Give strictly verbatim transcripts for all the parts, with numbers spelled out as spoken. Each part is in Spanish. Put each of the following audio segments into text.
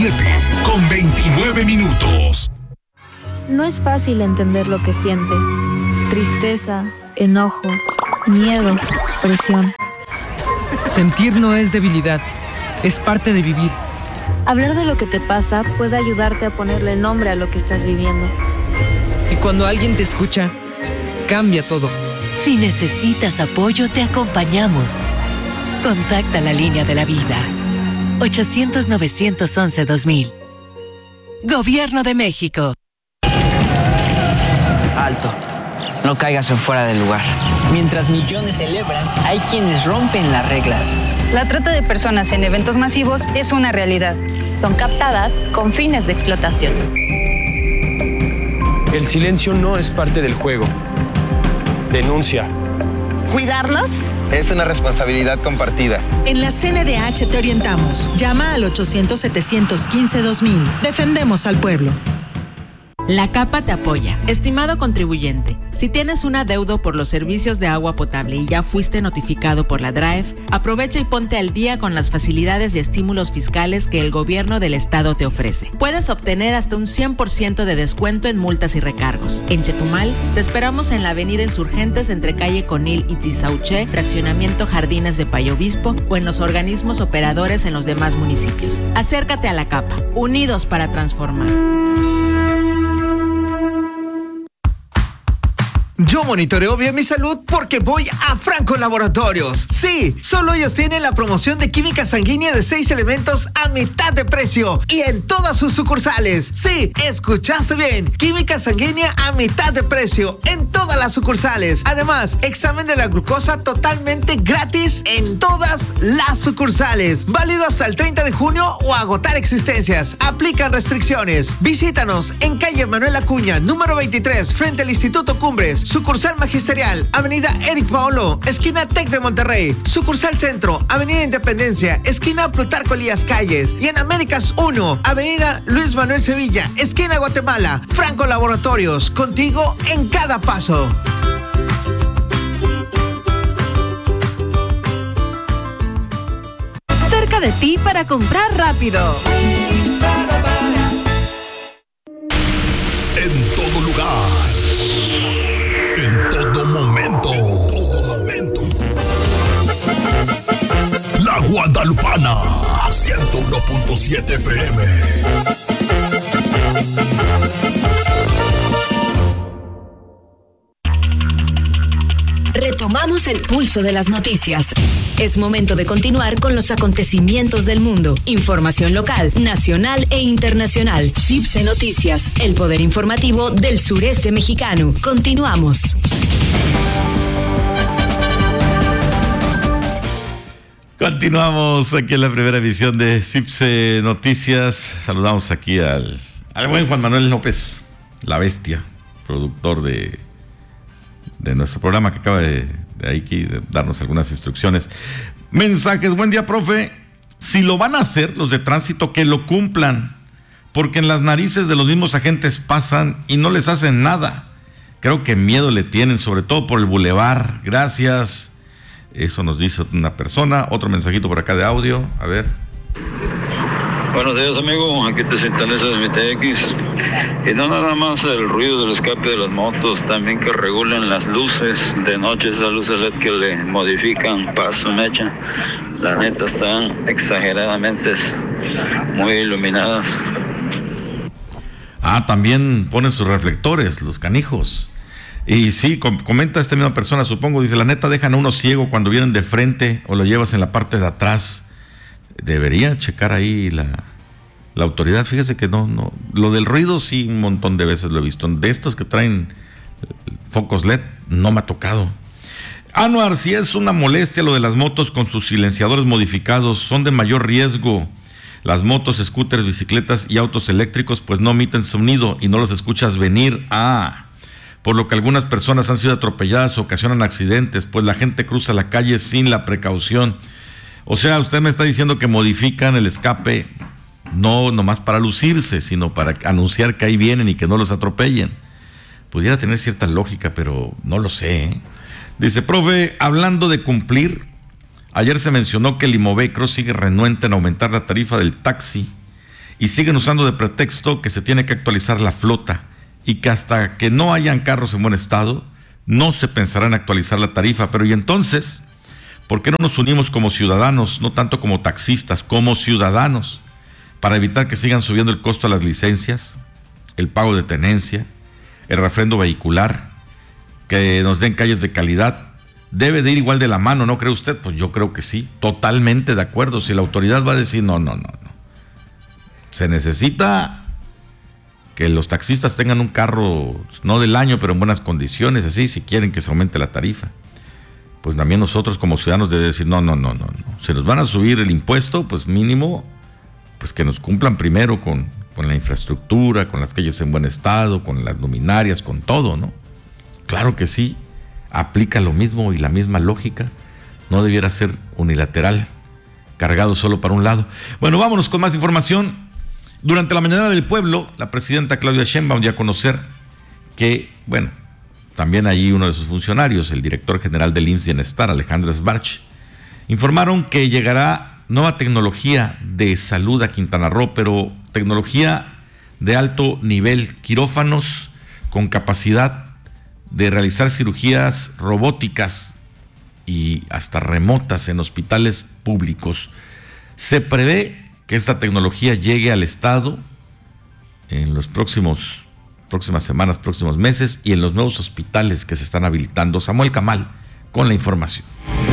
con veintinueve minutos. No es fácil entender lo que sientes. Tristeza, enojo, miedo, presión. Sentir no es debilidad, es parte de vivir. Hablar de lo que te pasa puede ayudarte a ponerle nombre a lo que estás viviendo. Y cuando alguien te escucha, cambia todo. Si necesitas apoyo, te acompañamos. Contacta la línea de la vida. ochocientos, novecientos once, dos mil. Gobierno de México. Alto. No caigas en fuera del lugar. Mientras millones celebran, hay quienes rompen las reglas. La trata de personas en eventos masivos es una realidad. Son captadas con fines de explotación. El silencio no es parte del juego. Denuncia. ¿Cuidarnos? Es una responsabilidad compartida. En la C N D H te orientamos. Llama al ochocientos, setecientos quince, dos mil. Defendemos al pueblo. La CAPA te apoya. Estimado contribuyente, si tienes un adeudo por los servicios de agua potable y ya fuiste notificado por la D R A E F, aprovecha y ponte al día con las facilidades y estímulos fiscales que el gobierno del estado te ofrece. Puedes obtener hasta un cien por ciento de descuento en multas y recargos. En Chetumal, te esperamos en la avenida Insurgentes entre calle Conil y Tizauché, fraccionamiento Jardines de Payo Obispo, o en los organismos operadores en los demás municipios. Acércate a la CAPA, unidos para transformar. Yo monitoreo bien mi salud porque voy a Franco Laboratorios. Sí, solo ellos tienen la promoción de química sanguínea de seis elementos a mitad de precio y en todas sus sucursales. Sí, escuchaste bien. Química sanguínea a mitad de precio en todas las sucursales. Además, examen de la glucosa totalmente gratis en todas las sucursales. Válido hasta el treinta de junio o agotar existencias. Aplican restricciones. Visítanos en calle Manuel Acuña, número veintitrés, frente al Instituto Cumbres. Sucursal Magisterial, Avenida Eric Paolo, esquina Tec de Monterrey. Sucursal Centro, Avenida Independencia, esquina Plutarco Elías Calles. Y en Américas uno, Avenida Luis Manuel Sevilla, esquina Guatemala. Franco Laboratorios, contigo en cada paso. Cerca de ti para comprar rápido. En todo lugar. En todo momento. En todo momento. La Guadalupana, ciento uno punto siete F M. Retomamos el pulso de las noticias. Es momento de continuar con los acontecimientos del mundo. Información local, nacional e internacional. CIPSE Noticias, el poder informativo del sureste mexicano. Continuamos. Continuamos aquí en la primera edición de CIPSE Noticias. Saludamos aquí al, al buen Juan Manuel López, la bestia, productor de, de nuestro programa, que acaba de, de ahí de darnos algunas instrucciones. Mensajes, buen día, profe. Si lo van a hacer los de tránsito, que lo cumplan, porque en las narices de los mismos agentes pasan y no les hacen nada. Creo que miedo le tienen, sobre todo por el bulevar. Gracias. Eso nos dice una persona. Otro mensajito por acá de audio. A ver. Buenos días, amigo. Aquí te sintoniza de mi T X. Y no nada más el ruido del escape de las motos, también que regulen las luces de noche, esas luces L E D que le modifican paso mecha. La neta están exageradamente muy iluminadas. Ah, también ponen sus reflectores, los canijos. Y sí, com- comenta esta misma persona, supongo, dice, la neta dejan a uno ciego cuando vienen de frente o lo llevas en la parte de atrás. Debería checar ahí la, la autoridad. Fíjese que no, no, lo del ruido sí un montón de veces lo he visto. De estos que traen focos L E D no me ha tocado. Anuar, si es una molestia lo de las motos con sus silenciadores modificados, son de mayor riesgo. Las motos, scooters, bicicletas y autos eléctricos pues no emiten sonido y no los escuchas venir. Ah, por lo que algunas personas han sido atropelladas o ocasionan accidentes, pues la gente cruza la calle sin la precaución. O sea, usted me está diciendo que modifican el escape no nomás para lucirse, sino para anunciar que ahí vienen y que no los atropellen. Pudiera tener cierta lógica, pero no lo sé, ¿eh? Dice, profe, hablando de cumplir, ayer se mencionó que el Imobecro sigue renuente en aumentar la tarifa del taxi y siguen usando de pretexto que se tiene que actualizar la flota y que hasta que no hayan carros en buen estado, no se pensará en actualizar la tarifa. Pero y entonces, ¿por qué no nos unimos como ciudadanos, no tanto como taxistas, como ciudadanos, para evitar que sigan subiendo el costo de las licencias, el pago de tenencia, el refrendo vehicular, que nos den calles de calidad? Debe de ir igual de la mano, ¿no cree usted? Pues yo creo que sí, totalmente de acuerdo. Si la autoridad va a decir, no, no, no, no. Se necesita que los taxistas tengan un carro, no del año, pero en buenas condiciones, así, si quieren que se aumente la tarifa. Pues también nosotros como ciudadanos debemos decir, no, no, no, no, no. Si nos van a subir el impuesto, pues mínimo, pues que nos cumplan primero con, con la infraestructura, con las calles en buen estado, con las luminarias, con todo, ¿no? Claro que sí. Aplica lo mismo y la misma lógica. No debiera ser unilateral, cargado solo para un lado. Bueno, vámonos con más información. Durante la mañana del pueblo, la presidenta Claudia Sheinbaum dio a conocer que, bueno, también ahí uno de sus funcionarios, el director general del I M S S Bienestar, Alejandro Sbarch, informaron que llegará nueva tecnología de salud a Quintana Roo, pero tecnología de alto nivel, quirófanos con capacidad de realizar cirugías robóticas y hasta remotas en hospitales públicos. Se prevé que esta tecnología llegue al estado en los próximos próximas semanas, próximos meses, y en los nuevos hospitales que se están habilitando. Samuel Camal con la información.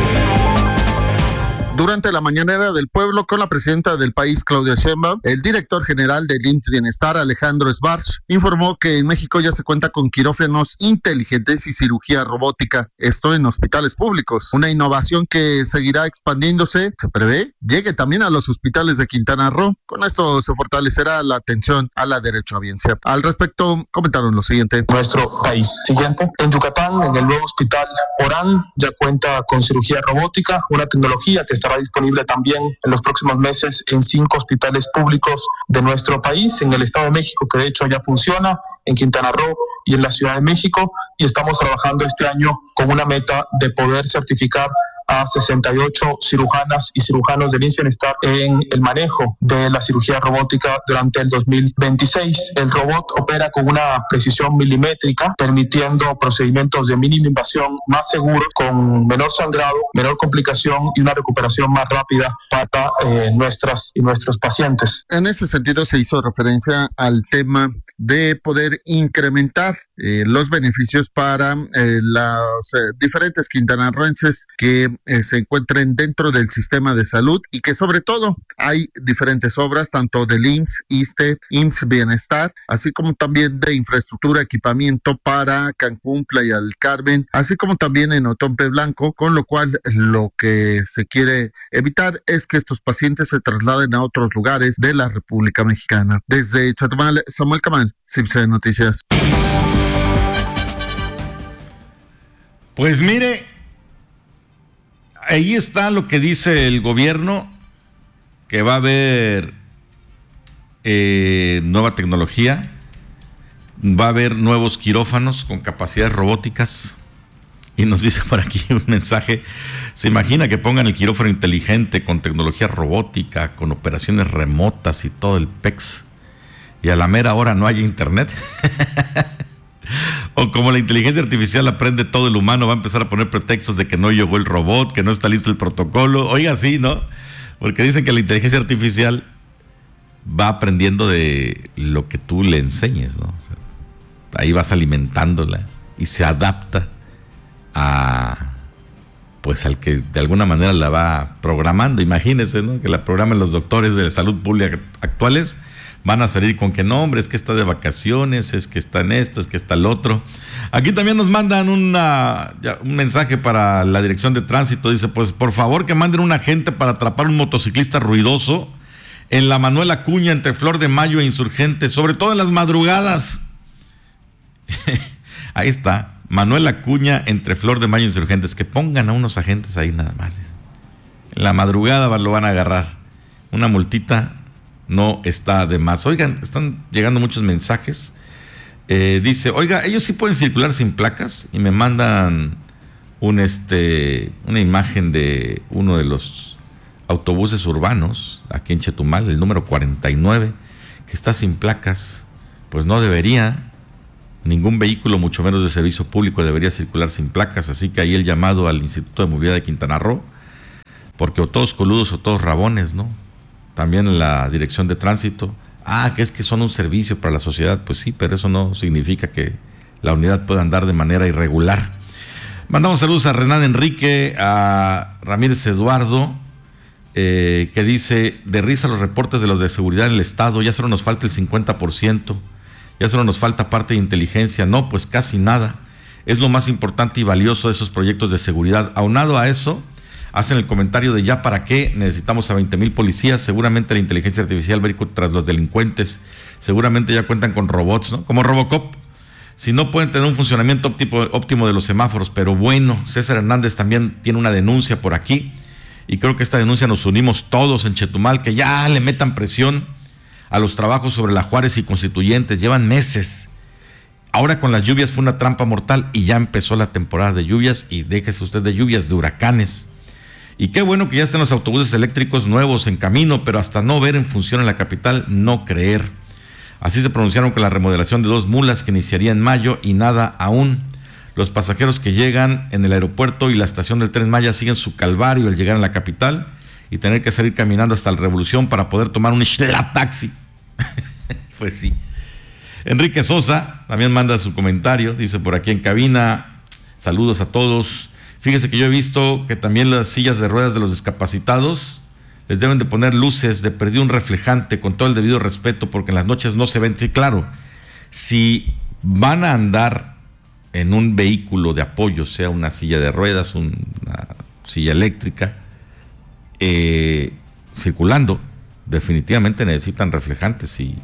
Durante la mañanera del pueblo con la presidenta del país, Claudia Sheinbaum, el director general del I M S S Bienestar, Alejandro Sbarch, informó que en México ya se cuenta con quirófanos inteligentes y cirugía robótica, esto en hospitales públicos, una innovación que seguirá expandiéndose, se prevé, llegue también a los hospitales de Quintana Roo. Con esto se fortalecerá la atención a la derechohabiencia. Al respecto, comentaron lo siguiente. Nuestro país. Siguiente. En Yucatán, en el nuevo hospital Orán, ya cuenta con cirugía robótica, una tecnología que está estará disponible también en los próximos meses en cinco hospitales públicos de nuestro país, en el Estado de México, que de hecho ya funciona, en Quintana Roo y en la Ciudad de México, y estamos trabajando este año con una meta de poder certificar a sesenta y ocho cirujanas y cirujanos del I M S S Bienestar en el manejo de la cirugía robótica durante el dos mil veintiséis. El robot opera con una precisión milimétrica, permitiendo procedimientos de mínima invasión más seguros, con menor sangrado, menor complicación y una recuperación más rápida para eh, nuestras y nuestros pacientes. En ese sentido se hizo referencia al tema de poder incrementar eh, los beneficios para eh, los eh, diferentes quintanarroenses que eh, se encuentren dentro del sistema de salud, y que sobre todo hay diferentes obras tanto del I M S S, ISSSTE, I M S S Bienestar, así como también de infraestructura, equipamiento para Cancún, Playa del Carmen, así como también en Otompe Blanco, con lo cual lo que se quiere evitar es que estos pacientes se trasladen a otros lugares de la República Mexicana. Desde Chetumal, Samuel Camal, C I B C E Noticias. Pues mire, ahí está lo que dice el gobierno, que va a haber eh, nueva tecnología, va a haber nuevos quirófanos con capacidades robóticas, y nos dice por aquí un mensaje: se imagina que pongan el quirófano inteligente con tecnología robótica, con operaciones remotas y todo el pex, y a la mera hora no haya internet. O como la inteligencia artificial aprende todo el humano, va a empezar a poner pretextos de que no llegó el robot, que no está listo el protocolo. Oiga, sí, ¿no? Porque dicen que la inteligencia artificial va aprendiendo de lo que tú le enseñes, ¿no? O sea, ahí vas alimentándola y se adapta a, pues, al que de alguna manera la va programando. Imagínense, ¿no? Que la programen los doctores de salud pública actuales. Van a salir con que no, hombre, es que está de vacaciones, es que está en esto, es que está el otro. Aquí también nos mandan una, ya, un mensaje para la Dirección de Tránsito. Dice, pues por favor que manden un agente para atrapar un motociclista ruidoso en la Manuel Acuña entre Flor de Mayo e Insurgentes, sobre todo en las madrugadas. Ahí está, Manuel Acuña entre Flor de Mayo e Insurgentes. Que pongan a unos agentes ahí nada más. En la madrugada lo van a agarrar. Una multita no está de más. Oigan, están llegando muchos mensajes. Eh, dice, oiga, ellos sí pueden circular sin placas, y me mandan un este una imagen de uno de los autobuses urbanos aquí en Chetumal, el número cuarenta y nueve, que está sin placas, pues no debería, ningún vehículo, mucho menos de servicio público, debería circular sin placas. Así que ahí el llamado al Instituto de Movilidad de Quintana Roo, porque o todos coludos o todos rabones, ¿no? También la Dirección de Tránsito, ah, que es que son un servicio para la sociedad, pues sí, pero eso no significa que la unidad pueda andar de manera irregular. Mandamos saludos a Renan Enrique, a Ramírez Eduardo, eh, que dice, de risa los reportes de los de seguridad en el estado, ya solo nos falta el cincuenta por ciento, ya solo nos falta parte de inteligencia. No, pues casi nada, es lo más importante y valioso de esos proyectos de seguridad. Aunado a eso, hacen el comentario de ya para qué, necesitamos a veinte mil policías, seguramente la inteligencia artificial va a ir tras los delincuentes, seguramente ya cuentan con robots, ¿no? Como Robocop. Si no pueden tener un funcionamiento óptimo, óptimo de los semáforos, pero bueno, César Hernández también tiene una denuncia por aquí, y creo que esta denuncia nos unimos todos en Chetumal, que ya le metan presión a los trabajos sobre la Juárez y Constituyentes, llevan meses. Ahora con las lluvias fue una trampa mortal y ya empezó la temporada de lluvias, y déjese usted de lluvias, de huracanes. Y qué bueno que ya estén los autobuses eléctricos nuevos en camino, pero hasta no ver en función en la capital, no creer. Así se pronunciaron con la remodelación de dos mulas que iniciaría en mayo y nada aún. Los pasajeros que llegan en el aeropuerto y la estación del Tren Maya siguen su calvario al llegar a la capital y tener que salir caminando hasta la Revolución para poder tomar un taxi. Pues sí. Enrique Sosa también manda su comentario, dice por aquí en cabina, saludos a todos. Fíjese que yo he visto que también las sillas de ruedas de los discapacitados les deben de poner luces de perdido un reflejante con todo el debido respeto, porque en las noches no se ven. Sí, claro, si van a andar en un vehículo de apoyo, sea una silla de ruedas, una silla eléctrica, eh, circulando, definitivamente necesitan reflejantes y,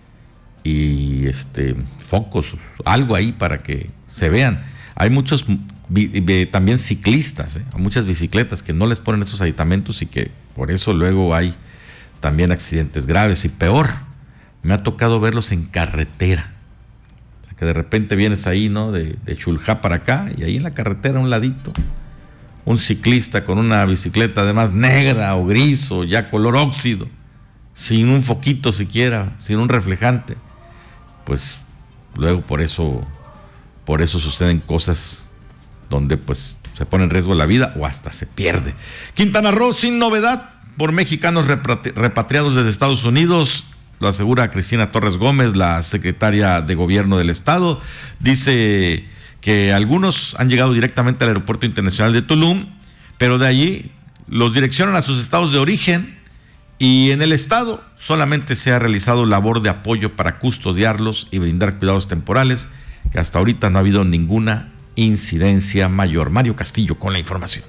y este, focos, algo ahí para que se vean. Hay muchos también ciclistas, ¿eh? muchas bicicletas que no les ponen esos aditamentos y que por eso luego hay también accidentes graves. Y peor, me ha tocado verlos en carretera, o sea, que de repente vienes ahí, ¿no? de, de Chuljá para acá, y ahí en la carretera a un ladito un ciclista con una bicicleta además negra o gris o ya color óxido, sin un foquito siquiera, sin un reflejante. Pues luego por eso por eso suceden cosas donde pues se pone en riesgo la vida o hasta se pierde. Quintana Roo sin novedad por mexicanos repatriados desde Estados Unidos, lo asegura Cristina Torres Gómez, la secretaria de Gobierno del Estado. Dice que algunos han llegado directamente al Aeropuerto Internacional de Tulum, pero de allí los direccionan a sus estados de origen, y en el estado solamente se ha realizado labor de apoyo para custodiarlos y brindar cuidados temporales, que hasta ahorita no ha habido ninguna incidencia mayor. Mario Castillo con la información.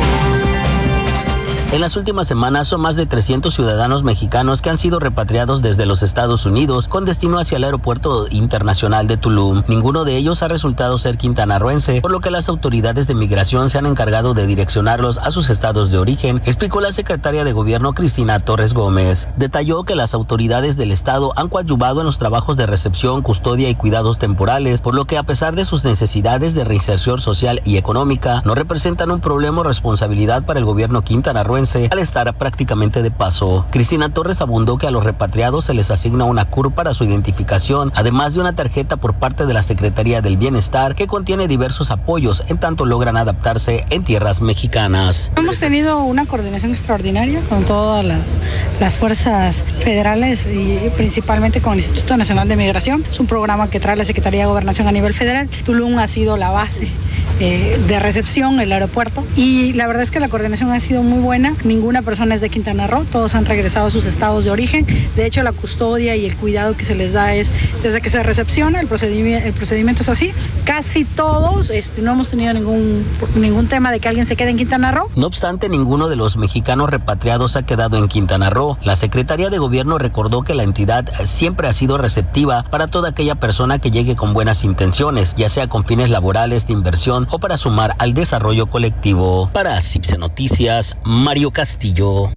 En las últimas semanas son más de trescientos ciudadanos mexicanos que han sido repatriados desde los Estados Unidos con destino hacia el Aeropuerto Internacional de Tulum. Ninguno de ellos ha resultado ser quintanarroense, por lo que las autoridades de migración se han encargado de direccionarlos a sus estados de origen, explicó la secretaria de Gobierno Cristina Torres Gómez. Detalló que las autoridades del estado han coadyuvado en los trabajos de recepción, custodia y cuidados temporales, por lo que a pesar de sus necesidades de reinserción social y económica, no representan un problema o responsabilidad para el gobierno quintanarroense al estar prácticamente de paso. Cristina Torres abundó que a los repatriados se les asigna una C U R para su identificación, además de una tarjeta por parte de la Secretaría del Bienestar que contiene diversos apoyos en tanto logran adaptarse en tierras mexicanas. Hemos tenido una coordinación extraordinaria con todas las, las fuerzas federales y principalmente con el Instituto Nacional de Migración. Es un programa que trae la Secretaría de Gobernación a nivel federal. Tulum ha sido la base eh, de recepción, el aeropuerto, y la verdad es que la coordinación ha sido muy buena. Ninguna persona es de Quintana Roo, todos han regresado a sus estados de origen. De hecho, la custodia y el cuidado que se les da es desde que se recepciona, el procedimiento, el procedimiento es así. Casi todos, este, no hemos tenido ningún, ningún tema de que alguien se quede en Quintana Roo. No obstante, ninguno de los mexicanos repatriados ha quedado en Quintana Roo. La Secretaría de Gobierno recordó que la entidad siempre ha sido receptiva para toda aquella persona que llegue con buenas intenciones, ya sea con fines laborales, de inversión o para sumar al desarrollo colectivo. Para CIPSE Noticias, Mario Castillo.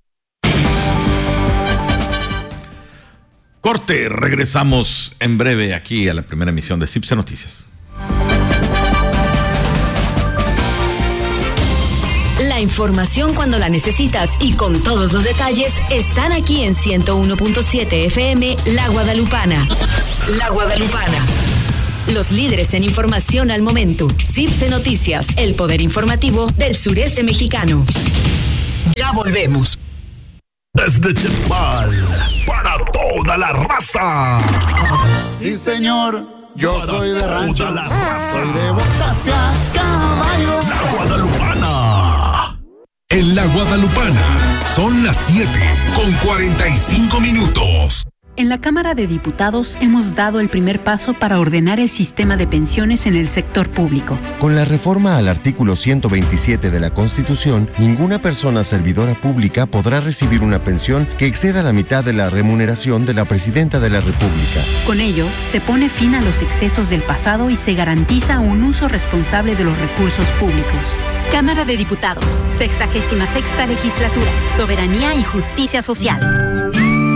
Corte, regresamos en breve aquí a la primera emisión de CIPSE Noticias. La La información cuando la necesitas y con todos los detalles están aquí en ciento uno punto siete F M La Guadalupana. La Guadalupana. Los líderes en información al momento. CIPSE Noticias, el poder informativo del sureste mexicano. Ya volvemos. Desde Chetumal, para toda la raza. Sí, señor, yo para soy de rancho. Toda la raza. Soy de Bocasia, caballo. La Guadalupana. En La Guadalupana son las siete con cuarenta y cinco minutos. En la Cámara de Diputados hemos dado el primer paso para ordenar el sistema de pensiones en el sector público. Con la reforma al artículo ciento veintisiete de la Constitución, ninguna persona servidora pública podrá recibir una pensión que exceda la mitad de la remuneración de la Presidenta de la República. Con ello, se pone fin a los excesos del pasado y se garantiza un uso responsable de los recursos públicos. Cámara de Diputados, sexagésima sexta legislatura, Soberanía y Justicia Social.